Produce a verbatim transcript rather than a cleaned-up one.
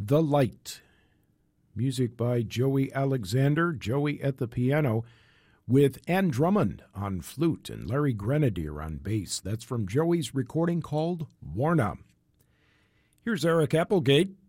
The Light. Music by Joey Alexander, Joey at the piano, with Ann Drummond on flute and Larry Grenadier on bass. That's from Joey's recording called Warna. Here's Eric Applegate